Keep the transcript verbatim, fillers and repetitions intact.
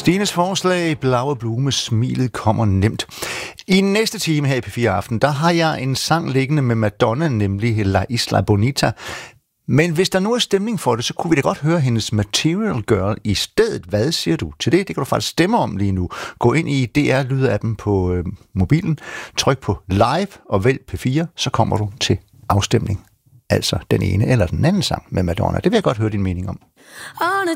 Stines forslag, Blaue Blume, smilet kommer nemt. I næste time her i P fire Aften, der har jeg en sang liggende med Madonna, nemlig La Isla Bonita. Men hvis der nu er stemning for det, så kunne vi da godt høre hendes Material Girl i stedet. Hvad siger du til det? Det kan du faktisk stemme om lige nu. Gå ind i D R-lydappen på øh, mobilen, tryk på live og vælg P fire, så kommer du til afstemning. Altså den ene eller den anden sang med Madonna. Det vil jeg godt høre din mening om. On a